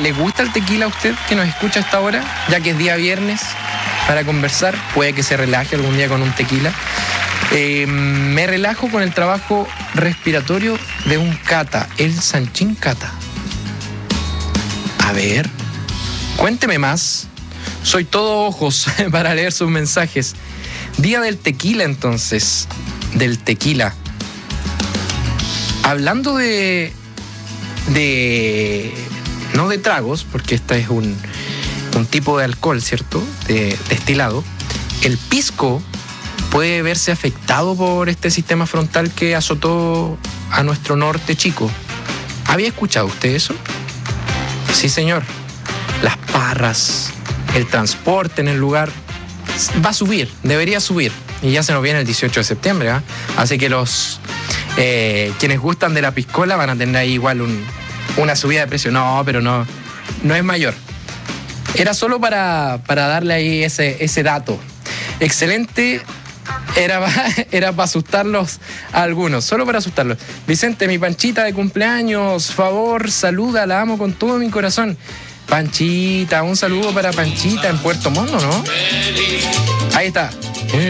¿le gusta el tequila a usted que nos escucha a esta hora? Ya que es día viernes para conversar, puede que se relaje algún día con un tequila. Me relajo con el trabajo respiratorio de un cata, el Sanchín Cata. A ver, cuénteme más. Soy todo ojos para leer sus mensajes. Día del tequila, entonces. Del tequila. Hablando no de tragos, porque este es un tipo de alcohol, ¿cierto? De destilado. El pisco puede verse afectado por este sistema frontal que azotó a nuestro norte chico. ¿Había escuchado usted eso? Sí, señor. Las parras, el transporte en el lugar va a subir, debería subir. Y ya se nos viene el 18 de septiembre, ¿eh? Así que los quienes gustan de la piscola van a tener ahí igual una subida de precio. No, pero no es mayor. Era solo para darle ahí ese dato. Excelente. Era para asustarlos a algunos, solo para asustarlos. Vicente, mi Panchita de cumpleaños, favor, saluda, la amo con todo mi corazón. Panchita, un saludo para Panchita en Puerto Montt, ¿no? Ahí está.